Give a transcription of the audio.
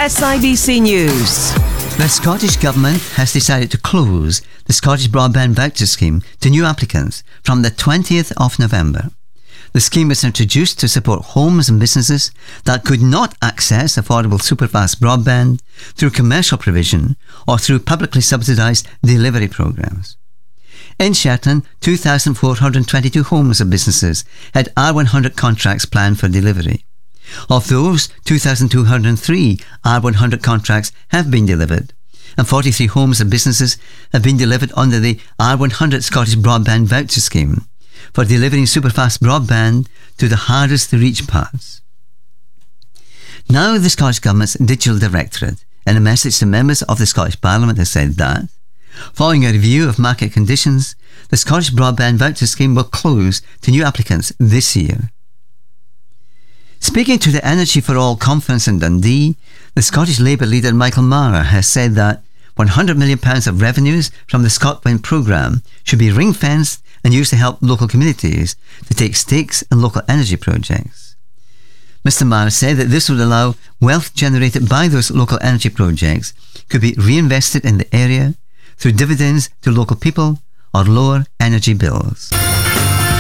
SIBC News. The Scottish Government has decided to close the Scottish Broadband Voucher Scheme to new applicants from the 20th of November. The scheme was introduced to support homes and businesses that could not access affordable superfast broadband through commercial provision or through publicly subsidised delivery programmes. In Shetland, 2,422 homes and businesses had R100 contracts planned for delivery. Of those, 2,203 R100 contracts have been delivered, and 43 homes and businesses have been delivered under the R100 Scottish Broadband Voucher Scheme for delivering superfast broadband to the hardest to reach parts. Now the Scottish Government's Digital Directorate, in a message to members of the Scottish Parliament, has said that, following a review of market conditions, the Scottish Broadband Voucher Scheme will close to new applicants this year. Speaking to the Energy for All conference in Dundee, the Scottish Labour leader Michael Marr has said that £100 million of revenues from the ScotWind programme should be ring-fenced and used to help local communities to take stakes in local energy projects. Mr Marr said that this would allow wealth generated by those local energy projects could be reinvested in the area through dividends to local people or lower energy bills.